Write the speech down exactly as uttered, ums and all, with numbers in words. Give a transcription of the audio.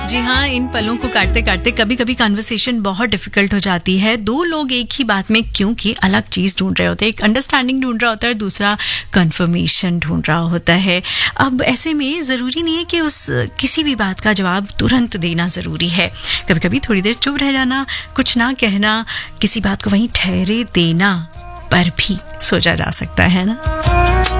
जी हाँ, इन पलों को काटते काटते कभी कभी कन्वर्सेशन बहुत डिफिकल्ट हो जाती है। दो लोग एक ही बात में क्योंकि अलग चीज ढूंढ रहे होते हैं, एक अंडरस्टैंडिंग ढूंढ रहा होता है, दूसरा कंफर्मेशन ढूंढ रहा होता है। अब ऐसे में जरूरी नहीं है कि उस किसी भी बात का जवाब तुरंत देना जरूरी है। कभी कभी थोड़ी देर चुप रह जाना, कुछ ना कहना, किसी बात को वहीं ठहरे देना पर भी सोचा जा सकता है ना।